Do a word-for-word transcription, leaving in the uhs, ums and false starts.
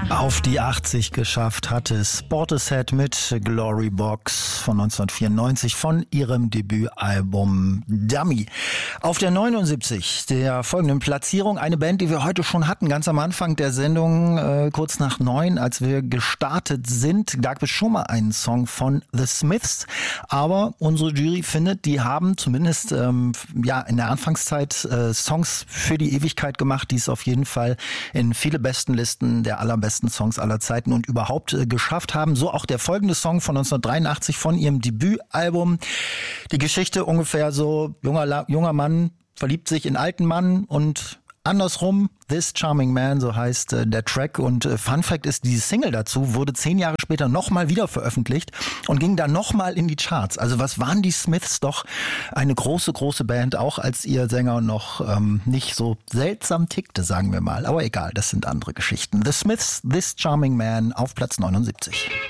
Auf die achtzig geschafft hatte Portishead mit Glory Box von neunzehnhundertvierundneunzig von ihrem Debütalbum Dummy. Auf der neunundsiebzig der folgenden Platzierung eine Band, die wir heute schon hatten, ganz am Anfang der Sendung, äh, kurz nach neun, als wir gestartet sind, gab es schon mal einen Song von The Smiths, aber unsere Jury findet, die haben zumindest ähm, ja in der Anfangszeit äh, Songs für die Ewigkeit gemacht, die es auf jeden Fall in viele Bestenlisten der allerbesten Songs aller Zeiten und überhaupt äh, geschafft haben. So auch der folgende Song von neunzehnhundertdreiundachtzig von ihrem Debütalbum. Die Geschichte ungefähr so, junger, junger Mann verliebt sich in alten Mann und andersrum, This Charming Man, so heißt äh, der Track. Und äh, Fun Fact ist, diese Single dazu wurde zehn Jahre später nochmal wieder veröffentlicht und ging dann nochmal in die Charts. Also was waren die Smiths doch eine große, große Band, auch als ihr Sänger noch ähm, nicht so seltsam tickte, sagen wir mal. Aber egal, das sind andere Geschichten. The Smiths, This Charming Man auf Platz neunundsiebzig.